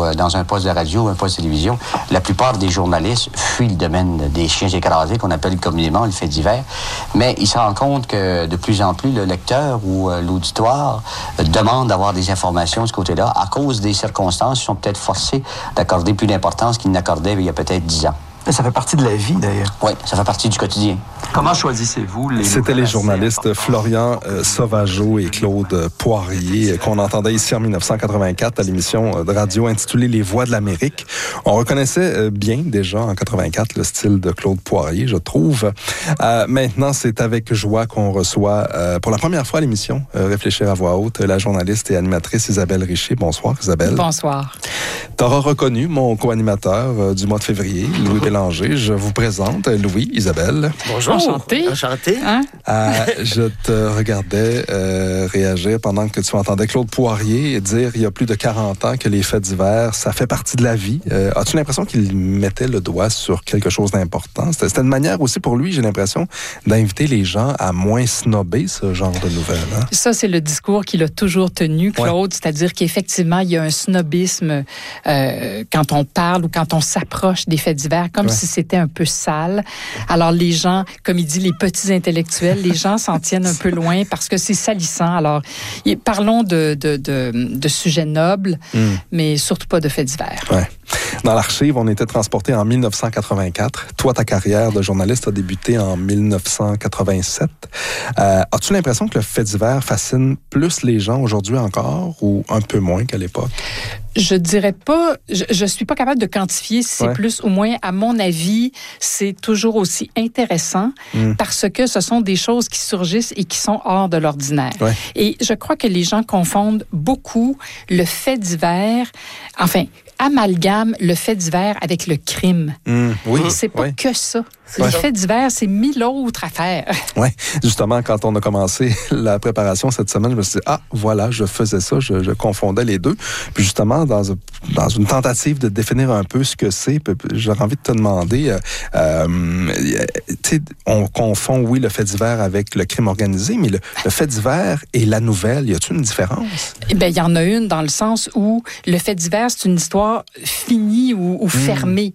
ou dans un poste de radio ou un poste de télévision, la plupart des journalistes fuient le domaine des chiens écrasés, qu'on appelle communément le fait divers. Mais ils se rendent compte que de plus en plus, le lecteur ou l'auditoire demande d'avoir des informations de ce côté-là à cause des circonstances qui sont peut-être forcés d'accorder plus d'importance qu'ils n'accordaient il y a peut-être 10 ans. Ça fait partie de la vie, d'ailleurs. Oui, ça fait partie du quotidien. Comment choisissez-vous les C'était les journalistes Florian Sauvageau et Claude Poirier qu'on entendait ici en 1984 à l'émission de radio intitulée Les Voix de l'Amérique. On reconnaissait bien déjà en 84 le style de Claude Poirier, je trouve. Maintenant, c'est avec joie qu'on reçoit pour la première fois à l'émission Réfléchir à voix haute la journaliste et animatrice Isabelle Richer. Bonsoir Isabelle. Bonsoir. T'auras reconnu mon co-animateur du mois de février, Louis Bélanger. Je vous présente Louis, Isabelle. Bonjour. Enchanté. Enchanté. Hein? Je te regardais réagir pendant que tu entendais Claude Poirier dire il y a plus de 40 ans que les faits divers, ça fait partie de la vie. As-tu l'impression qu'il mettait le doigt sur quelque chose d'important? C'était une manière aussi pour lui, j'ai l'impression, d'inviter les gens à moins snobber ce genre de nouvelles. Hein? Ça, c'est le discours qu'il a toujours tenu, Claude, c'est-à-dire qu'effectivement, il y a un snobisme quand on parle ou quand on s'approche des faits divers, comme si c'était un peu sale. Alors, les gens, comme il dit, les petits intellectuels, les gens s'en tiennent un peu loin parce que c'est salissant. Alors, parlons de sujets nobles, mais surtout pas de faits divers. Ouais. Dans l'archive, on était transporté en 1984. Toi, ta carrière de journaliste a débuté en 1987. As-tu l'impression que le fait divers fascine plus les gens aujourd'hui encore ou un peu moins qu'à l'époque? Je dirais pas, je suis pas capable de quantifier si c'est plus ou moins. À mon avis, c'est toujours aussi intéressant parce que ce sont des choses qui surgissent et qui sont hors de l'ordinaire. Ouais. Et je crois que les gens confondent beaucoup le fait divers, amalgame le fait divers avec le crime. Oui. C'est pas que ça. Les faits divers, c'est 1000 autres affaires. Oui, justement, quand on a commencé la préparation cette semaine, je me suis dit, voilà, je faisais ça, je confondais les deux. Puis justement, dans une tentative de définir un peu ce que c'est, j'aurais envie de te demander, on confond, oui, le fait divers avec le crime organisé, mais le fait divers et la nouvelle, y a-t-il une différence? Eh bien, il y en a une dans le sens où le fait divers, c'est une histoire finie ou fermée.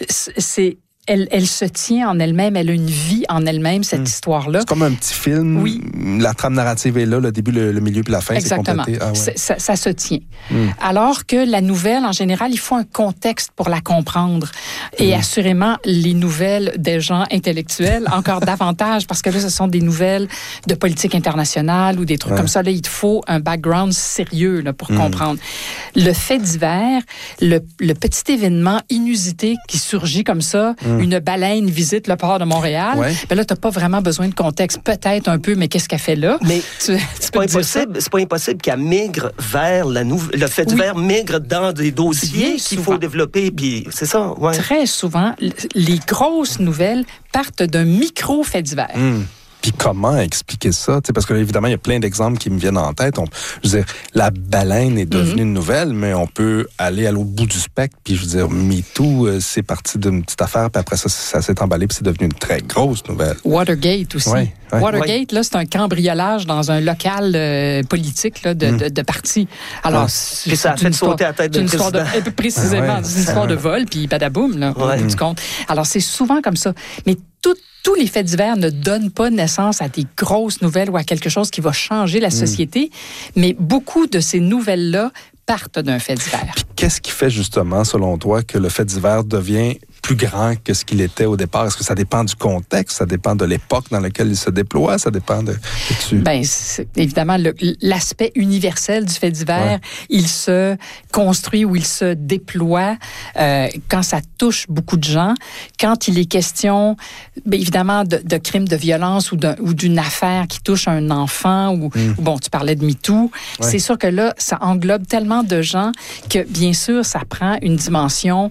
Elle se tient en elle-même, elle a une vie en elle-même, cette histoire-là. C'est comme un petit film. Oui. La trame narrative est là, le début, le milieu puis la fin, exactement. C'est complété. Ça se tient. Alors que la nouvelle, en général, il faut un contexte pour la comprendre. Et assurément, les nouvelles des gens intellectuels, encore davantage, parce que là, ce sont des nouvelles de politique internationale ou des trucs comme ça. Là, il te faut un background sérieux là, pour comprendre. Le fait divers, le petit événement inusité qui surgit comme ça, une baleine visite le port de Montréal, ben là, tu n'as pas vraiment besoin de contexte. Peut-être un peu, mais qu'est-ce qu'elle fait là? Mais c'est pas impossible qu'elle migre vers le fait divers migre dans des dossiers qu'il faut développer, puis c'est ça, Très souvent, les grosses nouvelles partent d'un micro-fait divers. Puis comment expliquer ça? Parce que évidemment, il y a plein d'exemples qui me viennent en tête. Je veux dire, la baleine est devenue une nouvelle, mais on peut aller à l'autre bout du spectre. Puis je veux dire, MeToo, c'est parti d'une petite affaire, puis après ça s'est emballé, puis c'est devenu une très grosse nouvelle. Watergate aussi. Watergate, là, c'est un cambriolage dans un local politique là, de parti. Alors, puis ça a fait sauter la tête d'une histoire précisément, c'est une histoire de vol, puis badaboum, là, au bout du compte. Alors, c'est souvent comme ça. Mais tous les faits divers ne donnent pas naissance à des grosses nouvelles ou à quelque chose qui va changer la société, mais beaucoup de ces nouvelles-là partent d'un fait divers. Puis qu'est-ce qui fait justement, selon toi, que le fait divers devient plus grand que ce qu'il était au départ? Est-ce que ça dépend du contexte? Ça dépend de l'époque dans laquelle il se déploie? Ça dépend de... Bien, évidemment, l'aspect universel du fait divers, il se construit ou il se déploie quand ça touche beaucoup de gens. Quand il est question, bien évidemment, de crimes de violence ou d'une affaire qui touche un enfant ou bon, tu parlais de MeToo, c'est sûr que là, ça englobe tellement de gens que, bien sûr, ça prend une dimension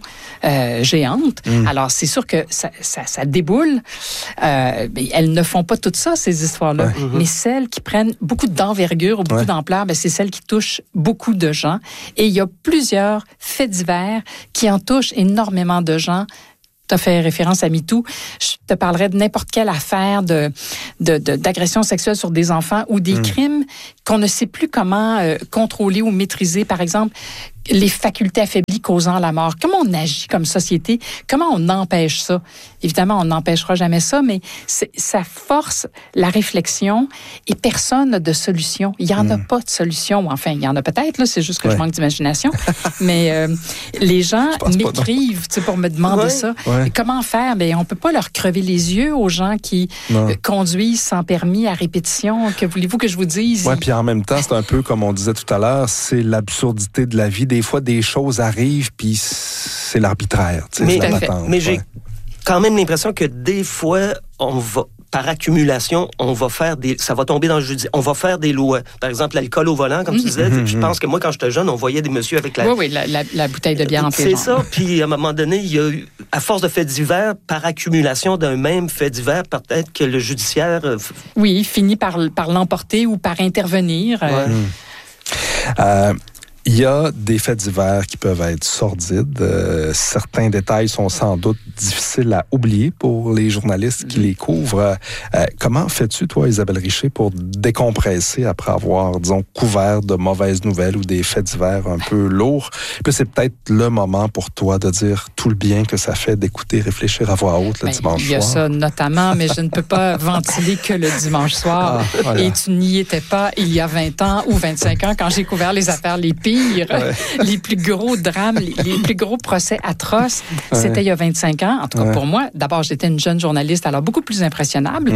géante. Alors, c'est sûr que ça déboule. Elles ne font pas tout ça, ces histoires-là. Mais celles qui prennent beaucoup d'envergure ou beaucoup d'ampleur, c'est celles qui touchent beaucoup de gens. Et il y a plusieurs faits divers qui en touchent énormément de gens. Tu as fait référence à MeToo. Je te parlerai de n'importe quelle affaire d'agression sexuelle sur des enfants ou des crimes qu'on ne sait plus comment contrôler ou maîtriser. Par exemple, les facultés affaiblies causant la mort. Comment on agit comme société? Comment on empêche ça? Évidemment, on n'empêchera jamais ça, mais ça force la réflexion et personne n'a de solution. Il n'y en a pas de solution. Enfin, il y en a peut-être, là, c'est juste que je manque d'imagination. Mais les gens m'écrivent pour me demander ça. Ouais. Comment faire? Bien, on ne peut pas leur crever les yeux aux gens qui conduisent sans permis à répétition. Que voulez-vous que je vous dise? Oui, puis en même temps, c'est un peu comme on disait tout à l'heure, c'est l'absurdité de la vie. Des fois, des choses arrivent, puis c'est l'arbitraire. Mais j'ai quand même l'impression que des fois, on va, par accumulation, on va faire ça va tomber dans le judiciaire. On va faire des lois. Par exemple, l'alcool au volant, comme tu disais. Je pense que moi, quand j'étais jeune, on voyait des messieurs avec la bouteille de bière en pigeon. C'est ça. Puis, à un moment donné, il y a eu, à force de faits divers, par accumulation d'un même fait divers, peut-être que le judiciaire... finit par l'emporter ou par intervenir. Il y a des faits divers qui peuvent être sordides. Certains détails sont sans doute difficiles à oublier pour les journalistes qui les couvrent. Comment fais-tu, toi, Isabelle Richer, pour décompresser après avoir, disons, couvert de mauvaises nouvelles ou des faits divers un peu lourds? Puis c'est peut-être le moment pour toi de dire tout le bien que ça fait d'écouter, réfléchir à voix haute le dimanche soir. Il y a ça notamment, mais je ne peux pas ventiler que le dimanche soir. Voilà. Et tu n'y étais pas il y a 20 ans ou 25 ans quand j'ai couvert les affaires les pires. Les plus gros drames, les plus gros procès atroces, c'était il y a 25 ans. En tout cas, pour moi, d'abord, j'étais une jeune journaliste, alors beaucoup plus impressionnable.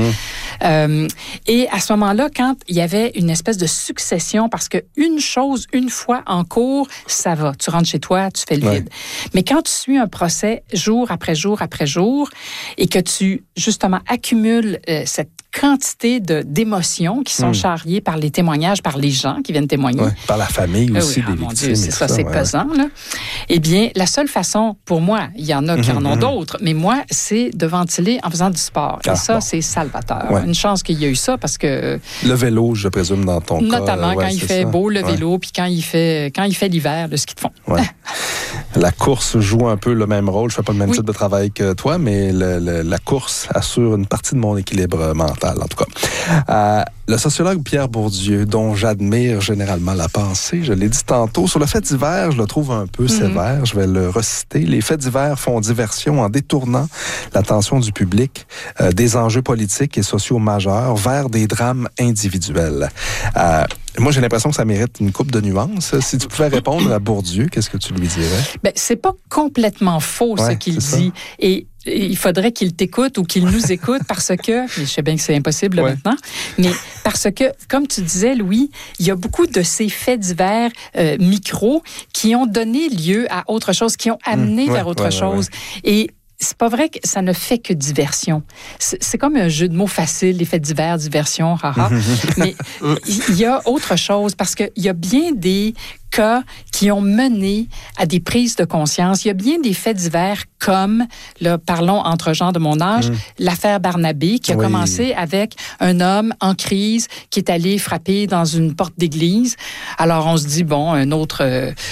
Et à ce moment-là, quand il y avait une espèce de succession, parce qu'une chose, une fois en cours, ça va. Tu rentres chez toi, tu fais le vide. Mais quand tu suis un procès jour après jour après jour et que tu, justement, accumules cette quantité d'émotions qui sont charriées par les témoignages, par les gens qui viennent témoigner. Par la famille aussi des victimes. Dieu, c'est ça, c'est pesant. Là. Eh bien, la seule façon, pour moi, il y en a qui en ont d'autres, mais moi, c'est de ventiler en faisant du sport. Et ça, c'est salvateur. Une chance qu'il y a eu ça, parce que... Le vélo, je présume, dans ton cas. Notamment quand il fait beau, le vélo, puis quand il fait l'hiver, le ski de fond. La course joue un peu le même rôle. Je fais pas le même type de travail que toi, mais la course assure une partie de mon équilibre mental, en tout cas. Le sociologue Pierre Bourdieu, dont j'admire généralement la pensée, je l'ai dit tantôt, sur le fait divers, je le trouve un peu sévère. Je vais le reciter. Les faits divers font diversion en détournant l'attention du public des enjeux politiques et sociaux majeurs vers des drames individuels. Moi, j'ai l'impression que ça mérite une coupe de nuances. Si tu pouvais répondre à Bourdieu, qu'est-ce que tu lui dirais? Ben, c'est pas complètement faux ce qu'il dit. Et il faudrait qu'il t'écoute ou qu'il nous écoute parce que, je sais bien que c'est impossible maintenant, mais parce que, comme tu disais, Louis, il y a beaucoup de ces faits divers micros qui ont donné lieu à autre chose, qui ont amené vers autre chose. Et c'est pas vrai que ça ne fait que diversion. C'est comme un jeu de mots facile, les faits divers, diversion, haha. Mais il y a autre chose parce qu'il y a bien des cas qui ont mené à des prises de conscience. Il y a bien des faits divers comme, là, parlons entre gens de mon âge, l'affaire Barnabé qui a commencé avec un homme en crise qui est allé frapper dans une porte d'église. Alors on se dit, bon, une autre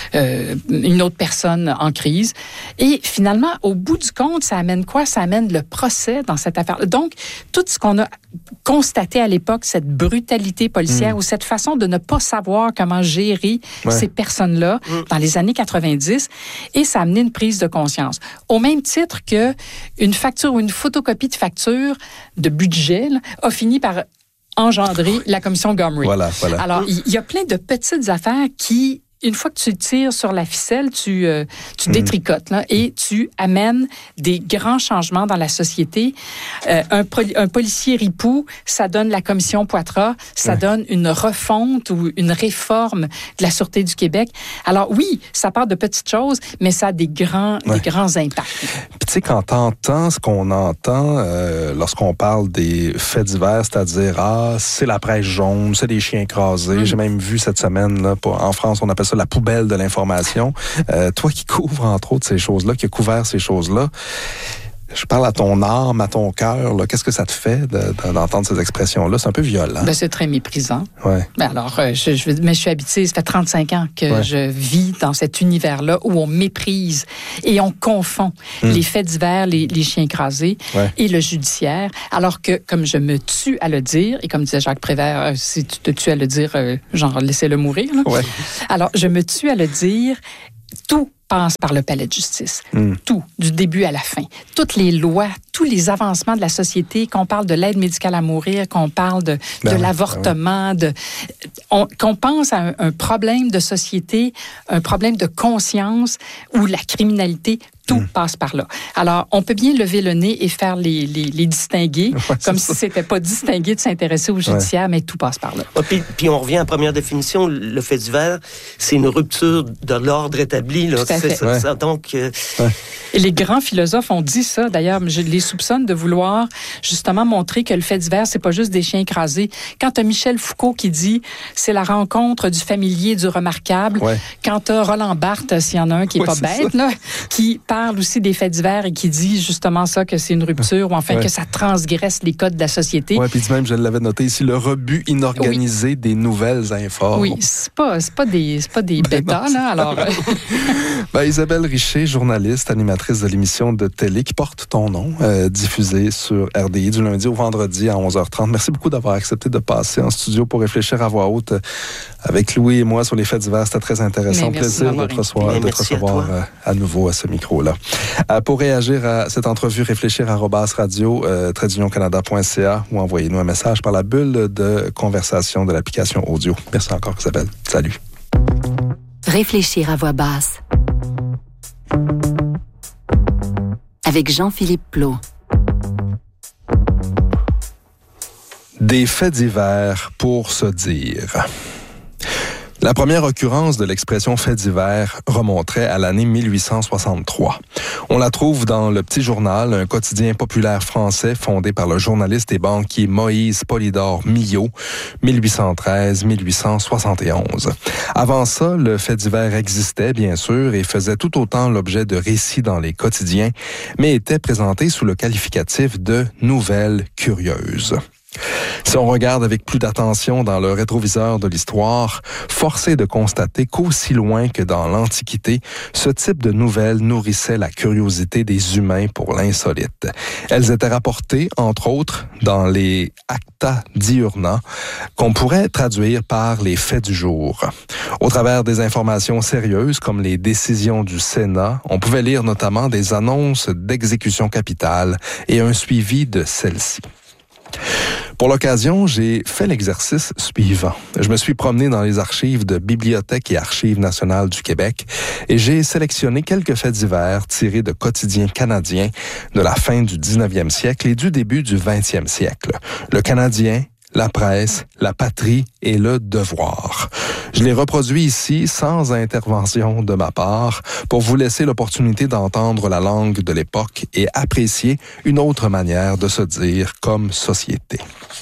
personne en crise. Et finalement, au bout du compte, ça amène quoi? Ça amène le procès dans cette affaire. Donc, tout ce qu'on a constaté à l'époque, cette brutalité policière ou cette façon de ne pas savoir comment gérer ces personnes-là dans les années 90, et ça a amené une prise de conscience. Au même titre que une facture ou une photocopie de facture de budget a fini par engendrer la commission Gomery. Voilà. Alors, il y a plein de petites affaires qui, une fois que tu tires sur la ficelle, tu détricotes là, et tu amènes des grands changements dans la société. Un policier ripou, ça donne la commission Poitras, ça donne une refonte ou une réforme de la Sûreté du Québec. Alors oui, ça part de petites choses, mais ça a des grands impacts. Puis tu sais, quand t'entends ce qu'on entend lorsqu'on parle des faits divers, c'est-à-dire, c'est la presse jaune, c'est des chiens écrasés. J'ai même vu cette semaine, là, en France, on appelle ça la poubelle de l'information. Toi qui couvres, entre autres, ces choses-là, qui a couvert ces choses-là, Je parle à ton âme, à ton cœur. Là. Qu'est-ce que ça te fait d'entendre ces expressions-là? C'est un peu violent. Ben, c'est très méprisant. Ouais. Ben alors, je suis habituée, ça fait 35 ans que je vis dans cet univers-là où on méprise et on confond les faits divers, les chiens écrasés et le judiciaire, alors que, comme je me tue à le dire, et comme disait Jacques Prévert, si tu te tues à le dire, genre, laissez-le mourir. Là. Ouais. Alors, je me tue à le dire, tout passe par le palais de justice. Tout, du début à la fin. Toutes les lois, tous les avancements de la société, qu'on parle de l'aide médicale à mourir, qu'on parle de l'avortement, qu'on pense à un problème de société, un problème de conscience ou la criminalité, tout passe par là. Alors, on peut bien lever le nez et faire les distinguer, comme si c'était pas distingué de s'intéresser au judiciaire, mais tout passe par là. Puis on revient à la première définition, le fait divers, c'est une rupture de l'ordre établi. Là. Tout à fait. Ça, donc, Et les grands philosophes ont dit ça. D'ailleurs, je les soupçonne de vouloir justement montrer que le fait divers, c'est pas juste des chiens écrasés. Quand tu as Michel Foucault qui dit c'est la rencontre du familier et du remarquable, quand tu as Roland Barthes, s'il y en a un qui est pas bête, là, qui parle aussi des faits divers et qui dit justement ça, que c'est une rupture ou enfin que ça transgresse les codes de la société. Oui, puis même, je l'avais noté ici, le rebut inorganisé des nouvelles informes. Oui, c'est pas des bêtas, là, alors... Isabelle Richer, journaliste, animatrice de l'émission de télé qui porte ton nom, diffusée sur RDI du lundi au vendredi à 11h30. Merci beaucoup d'avoir accepté de passer en studio pour réfléchir à voix haute avec Louis et moi sur les faits divers. C'était très intéressant. Plaisir de te recevoir à nouveau à ce micro-là. Pour réagir à cette entrevue, réfléchir @radio-canada.ca ou envoyez-nous un message par la bulle de conversation de l'application audio. Merci encore, Isabelle. Salut. Réfléchir à voix basse. Avec Jean-Philippe Plot. Des faits divers pour se dire. La première occurrence de l'expression « fait divers » remonterait à l'année 1863. On la trouve dans Le Petit Journal, un quotidien populaire français fondé par le journaliste et banquier Moïse Polydore Millot, 1813-1871. Avant ça, le fait divers existait, bien sûr, et faisait tout autant l'objet de récits dans les quotidiens, mais était présenté sous le qualificatif de « nouvelles curieuses ». Si on regarde avec plus d'attention dans le rétroviseur de l'histoire, force est de constater qu'aussi loin que dans l'Antiquité, ce type de nouvelles nourrissait la curiosité des humains pour l'insolite. Elles étaient rapportées, entre autres, dans les Acta Diurna, qu'on pourrait traduire par les faits du jour. Au travers des informations sérieuses, comme les décisions du Sénat, on pouvait lire notamment des annonces d'exécution capitale et un suivi de celles-ci. Pour l'occasion, j'ai fait l'exercice suivant. Je me suis promené dans les archives de Bibliothèque et Archives nationales du Québec et j'ai sélectionné quelques faits divers tirés de quotidiens canadiens de la fin du 19e siècle et du début du 20e siècle. Le Canadien, La Presse, La Patrie et Le Devoir. Je les reproduis ici sans intervention de ma part pour vous laisser l'opportunité d'entendre la langue de l'époque et apprécier une autre manière de se dire comme société.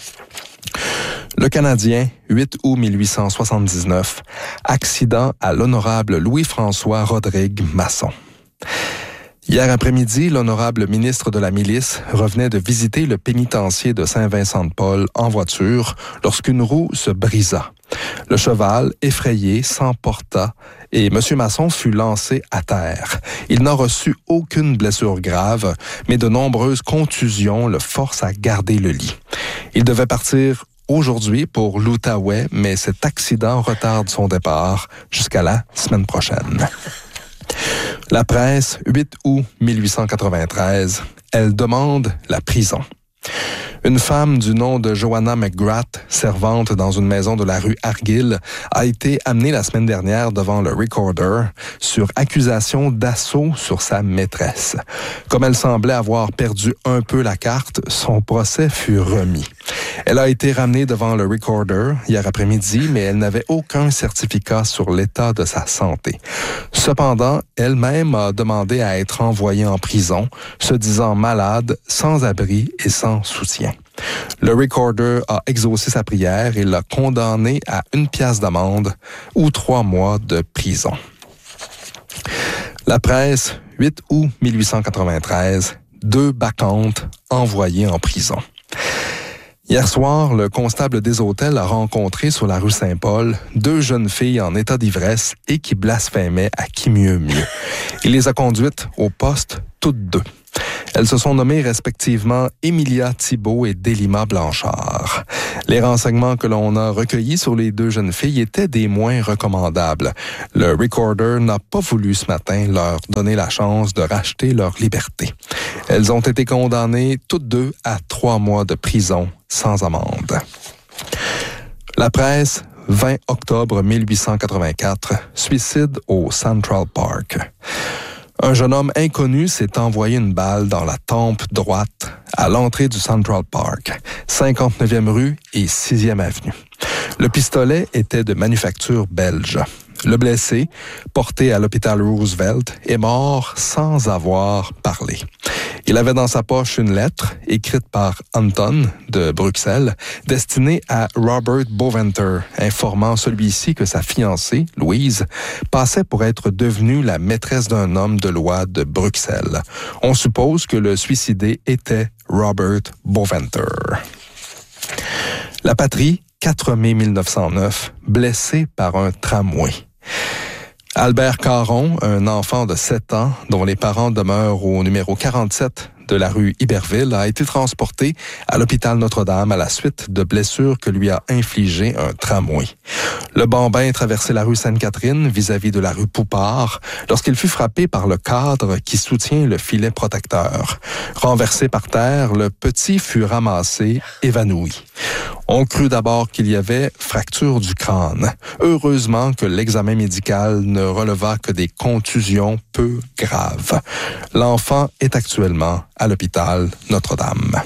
Le Canadien, 8 août 1879, accident à l'honorable Louis-François Rodrigue Masson. Hier après-midi, l'honorable ministre de la Milice revenait de visiter le pénitencier de Saint-Vincent-de-Paul en voiture lorsqu'une roue se brisa. Le cheval, effrayé, s'emporta et M. Masson fut lancé à terre. Il n'a reçu aucune blessure grave, mais de nombreuses contusions le forcent à garder le lit. Il devait partir aujourd'hui pour l'Outaouais, mais cet accident retarde son départ jusqu'à la semaine prochaine. La Presse, 8 août 1893, elle demande la prison. Une femme du nom de Joanna McGrath, servante dans une maison de la rue Argyll, a été amenée la semaine dernière devant le Recorder sur accusation d'assaut sur sa maîtresse. Comme elle semblait avoir perdu un peu la carte, son procès fut remis. Elle a été ramenée devant le Recorder hier après-midi, mais elle n'avait aucun certificat sur l'état de sa santé. Cependant, elle-même a demandé à être envoyée en prison, se disant malade, sans abri et sans soutien. Le Recorder a exaucé sa prière et l'a condamnée à 1 piastre d'amende ou 3 mois de prison. La Presse, 8 août 1893, 2 bacchantes envoyés en prison. Hier soir, le constable des hôtels a rencontré sur la rue Saint-Paul 2 jeunes filles en état d'ivresse et qui blasphémaient à qui mieux mieux. Il les a conduites au poste, toutes 2. Elles se sont nommées respectivement Emilia Thibault et Délima Blanchard. Les renseignements que l'on a recueillis sur les 2 jeunes filles étaient des moins recommandables. Le recorder n'a pas voulu ce matin leur donner la chance de racheter leur liberté. Elles ont été condamnées toutes 2 à 3 mois de prison sans amende. La presse, 20 octobre 1884, suicide au Central Park. Un jeune homme inconnu s'est envoyé une balle dans la tempe droite à l'entrée du Central Park, 59e rue et 6e avenue. Le pistolet était de manufacture belge. Le blessé, porté à l'hôpital Roosevelt, est mort sans avoir parlé. Il avait dans sa poche une lettre écrite par Anton de Bruxelles, destinée à Robert Boventer, informant celui-ci que sa fiancée, Louise, passait pour être devenue la maîtresse d'un homme de loi de Bruxelles. On suppose que le suicidé était Robert Boventer. La patrie, 4 mai 1909, blessé par un tramway. Albert Caron, un enfant de 7 ans dont les parents demeurent au numéro 47 de la rue Iberville, a été transporté à l'hôpital Notre-Dame à la suite de blessures que lui a infligées un tramway. Le bambin traversait la rue Sainte-Catherine vis-à-vis de la rue Poupart lorsqu'il fut frappé par le cadre qui soutient le filet protecteur. Renversé par terre, le petit fut ramassé, évanoui. On crut d'abord qu'il y avait fracture du crâne. Heureusement que l'examen médical ne releva que des contusions peu graves. L'enfant est actuellement à l'hôpital Notre-Dame.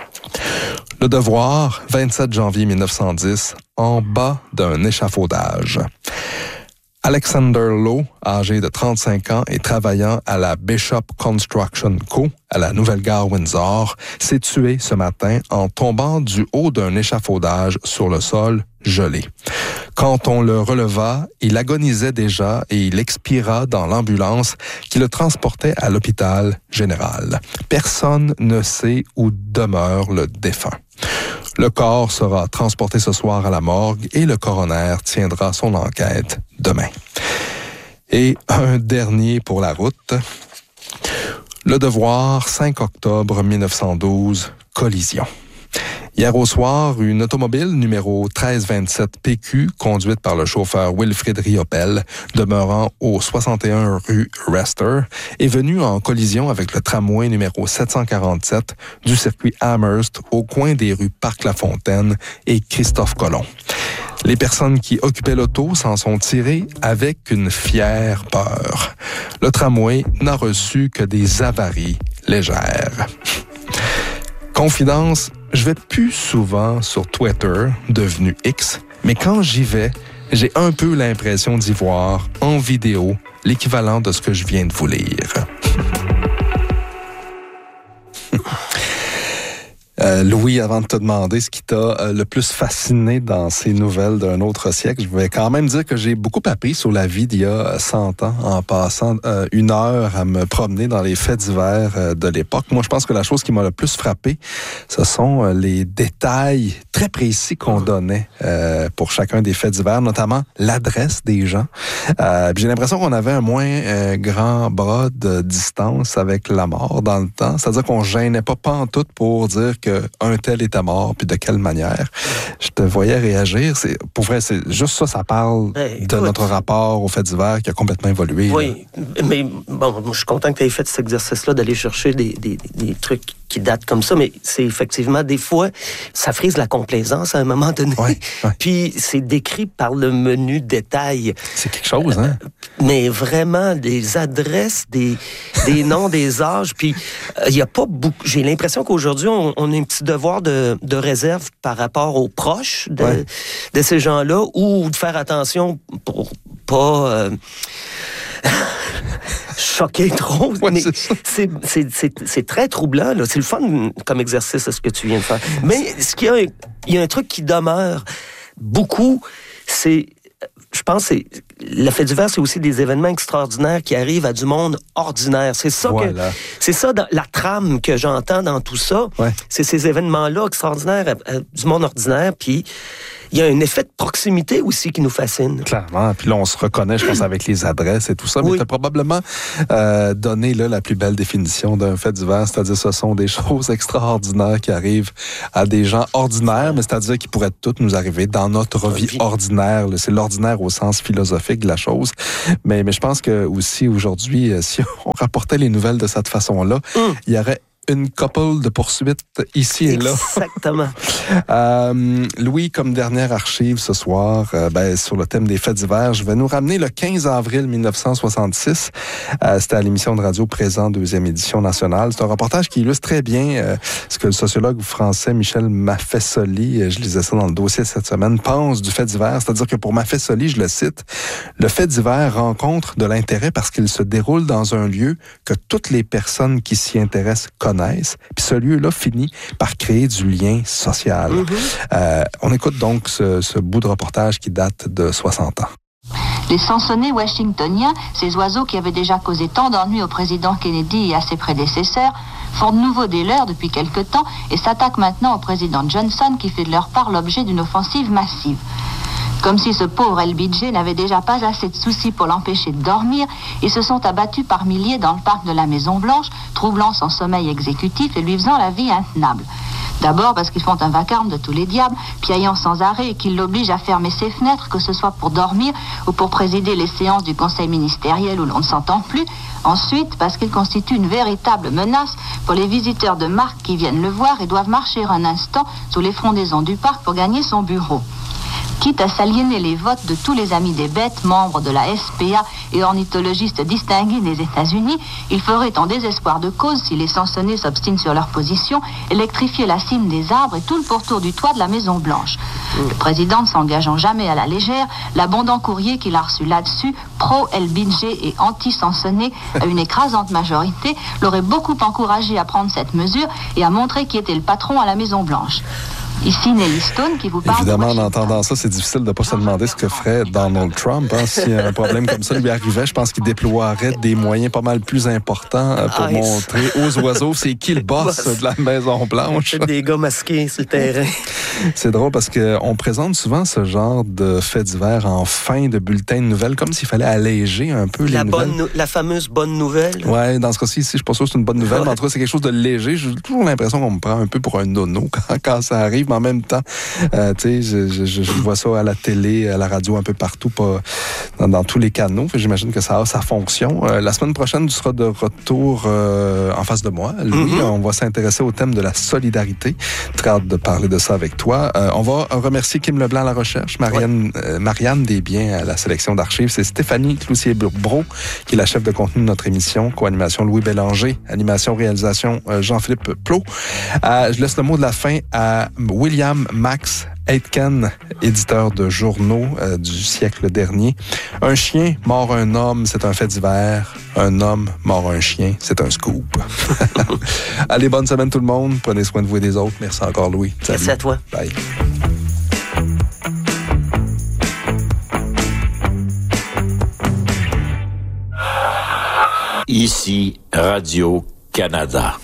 Le Devoir, 27 janvier 1910, en bas d'un échafaudage. Alexander Lowe, âgé de 35 ans et travaillant à la Bishop Construction Co. à la nouvelle gare Windsor, s'est tué ce matin en tombant du haut d'un échafaudage sur le sol gelé. Quand on le releva, il agonisait déjà et il expira dans l'ambulance qui le transportait à l'hôpital général. Personne ne sait où demeure le défunt. Le corps sera transporté ce soir à la morgue et le coroner tiendra son enquête demain. Et un dernier pour la route. Le Devoir, 5 octobre 1912, collision. Hier au soir, une automobile numéro 1327 PQ, conduite par le chauffeur Wilfrid Riopel, demeurant au 61 rue Rester, est venue en collision avec le tramway numéro 747 du circuit Amherst au coin des rues Parc-la-Fontaine et Christophe-Colomb. Les personnes qui occupaient l'auto s'en sont tirées avec une fière peur. Le tramway n'a reçu que des avaries légères. Confidence, je vais plus souvent sur Twitter, devenu X, mais quand j'y vais, j'ai un peu l'impression d'y voir, en vidéo, l'équivalent de ce que je viens de vous lire. Louis, avant de te demander ce qui t'a le plus fasciné dans ces nouvelles d'un autre siècle, je vais quand même dire que j'ai beaucoup appris sur la vie d'il y a 100 ans en passant 1 heure à me promener dans les faits divers de l'époque. Moi, je pense que la chose qui m'a le plus frappé, ce sont les détails très précis qu'on donnait pour chacun des faits divers, notamment l'adresse des gens. J'ai l'impression qu'on avait un moins grand bras de distance avec la mort dans le temps. C'est-à-dire qu'on gênait pas pantoute pour dire qu'un tel était mort, puis de quelle manière. Je te voyais réagir. Pour vrai, c'est juste ça, ça parle de notre rapport aux faits divers qui a complètement évolué. Oui, mais bon, moi, je suis content que tu aies fait cet exercice-là, d'aller chercher des trucs qui datent comme ça, mais c'est effectivement, des fois, ça frise la complaisance à un moment donné. Ouais. Puis c'est décrit par le menu détail. C'est quelque chose, hein? Mais vraiment, des adresses, des noms, des âges, puis il y a pas beaucoup... J'ai l'impression qu'aujourd'hui, on a un petit devoir de réserve par rapport aux proches de ces gens-là, ou de faire attention pour pas... choquer trop, ouais, mais c'est très troublant, là. C'est le fun comme exercice, ce que tu viens de faire. Mais il y a un truc qui demeure beaucoup, c'est je pense que le fait divers, c'est aussi des événements extraordinaires qui arrivent à du monde ordinaire. C'est ça c'est ça dans la trame que j'entends dans tout ça. Ouais. C'est ces événements-là extraordinaires du monde ordinaire, puis il y a un effet de proximité aussi qui nous fascine. Clairement. Puis là, on se reconnaît, je pense, avec les adresses et tout ça. Mais tu as probablement donné là, la plus belle définition d'un fait divers, c'est-à-dire ce sont des choses extraordinaires qui arrivent à des gens ordinaires, mais c'est-à-dire qui pourraient toutes nous arriver dans notre vie ordinaire. C'est l'ordinaire au sens philosophique de la chose. Mais je pense que aussi aujourd'hui, si on rapportait les nouvelles de cette façon-là, il y aurait une couple de poursuites ici et là. Exactement. Louis, comme dernière archive ce soir, sur le thème des faits divers, je vais nous ramener le 15 avril 1966. C'était à l'émission de radio Présent, 2e édition nationale. C'est un reportage qui illustre très bien ce que le sociologue français Michel Maffesoli, je lisais ça dans le dossier cette semaine, pense du fait divers. C'est-à-dire que pour Maffesoli, je le cite, le fait divers rencontre de l'intérêt parce qu'il se déroule dans un lieu que toutes les personnes qui s'y intéressent connaissent. Puis ce lieu-là finit par créer du lien social. On écoute donc ce bout de reportage qui date de 60 ans. Les sansonnets washingtoniens, ces oiseaux qui avaient déjà causé tant d'ennuis au président Kennedy et à ses prédécesseurs, font de nouveau des leurs depuis quelque temps et s'attaquent maintenant au président Johnson qui fait de leur part l'objet d'une offensive massive. Comme si ce pauvre LBJ n'avait déjà pas assez de soucis pour l'empêcher de dormir, ils se sont abattus par milliers dans le parc de la Maison-Blanche, troublant son sommeil exécutif et lui faisant la vie intenable. D'abord parce qu'ils font un vacarme de tous les diables, piaillant sans arrêt et qu'ils l'obligent à fermer ses fenêtres, que ce soit pour dormir ou pour présider les séances du conseil ministériel où l'on ne s'entend plus. Ensuite, parce qu'ils constituent une véritable menace pour les visiteurs de marque qui viennent le voir et doivent marcher un instant sous les frondaisons du parc pour gagner son bureau. Quitte à s'aliéner les votes de tous les amis des bêtes, membres de la SPA et ornithologistes distingués des États-Unis, il ferait en désespoir de cause, si les sansonnets s'obstinent sur leur position, électrifier la cime des arbres et tout le pourtour du toit de la Maison-Blanche. Le président, ne s'engageant jamais à la légère, l'abondant courrier qu'il a reçu là-dessus, pro-LBJ et anti-sansonnet, à une écrasante majorité, l'aurait beaucoup encouragé à prendre cette mesure et à montrer qui était le patron à la Maison-Blanche. Ici Nelly Stone qui vous parle. Évidemment, en entendant ça, c'est difficile de ne pas se demander ce que ferait Donald Trump. Si un problème comme ça lui arrivait, je pense qu'il déploierait des moyens pas mal plus importants pour montrer aux oiseaux c'est qui le boss de la Maison-Blanche. Des gars masqués sur le terrain. C'est drôle parce qu'on présente souvent ce genre de faits divers en fin de bulletin de nouvelles, comme s'il fallait alléger un peu les nouvelles. La fameuse bonne nouvelle. Oui, dans ce cas-ci, ici, je ne suis pas sûr que c'est une bonne nouvelle, mais en tout cas, c'est quelque chose de léger. J'ai toujours l'impression qu'on me prend un peu pour un nono quand ça arrive. En même temps, je vois ça à la télé, à la radio, un peu partout, pas dans tous les canaux. J'imagine que ça a sa fonction. La semaine prochaine, tu seras de retour en face de moi. Louis, on va s'intéresser au thème de la solidarité. Très hâte de parler de ça avec toi. On va remercier Kim Leblanc à la recherche, Marianne Desbiens à la sélection d'archives. C'est Stéphanie Cloutier-Brault qui est la chef de contenu de notre émission. Co-animation Louis Bélanger. Animation, réalisation Jean-Philippe Plot. Je laisse le mot de la fin à William Max Aitken, éditeur de journaux du siècle dernier. Un chien mord un homme, c'est un fait divers. Un homme mord un chien, c'est un scoop. Allez, bonne semaine tout le monde. Prenez soin de vous et des autres. Merci encore, Louis. Salut. Merci à toi. Bye. Ici, Radio-Canada.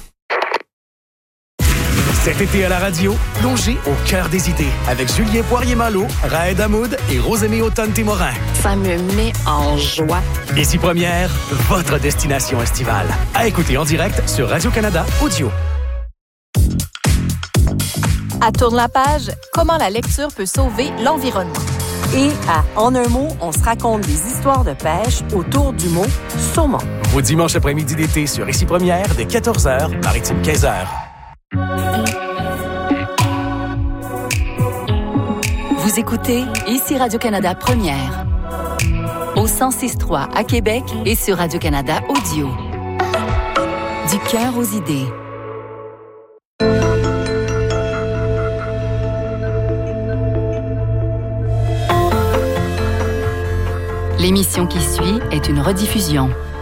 Cet été à la radio, plongez au cœur des idées avec Julien Poirier-Malo, Raed Hamoud et Rosemée Automne-Témorin. Ça me met en joie. Ici Première, votre destination estivale. À écouter en direct sur Radio-Canada Audio. À Tourne la page, comment la lecture peut sauver l'environnement. Et à En un mot, on se raconte des histoires de pêche autour du mot saumon. Vos dimanches après-midi d'été sur Ici Première, dès 14h, Maritime 15h. Vous écoutez Ici Radio-Canada Première. Au 106.3 à Québec et sur Radio-Canada Audio. Du cœur aux idées. L'émission qui suit est une rediffusion.